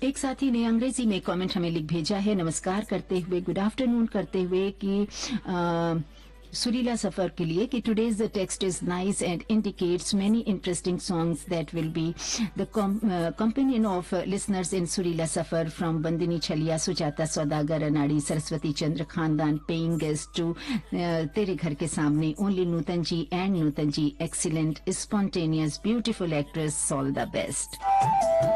एक साथी ने अंग्रेजी में कमेंट हमें लिख भेजा है, नमस्कार करते हुए, गुड आफ्टरनून करते हुए कि सुरीला सफर के लिए कि today's the text is nice and indicates many interesting songs that will be the companion of listeners इन सुरीला सफर फ्रॉम बंदिनी छलिया, सुजाता सौदागर, अनाड़ी, सरस्वती चंद्र खानदान, पेइंग गेस्ट टू तेरे घर के सामने, only Nutan ji and Nutan ji, excellent, spontaneous, beautiful actress, all the best.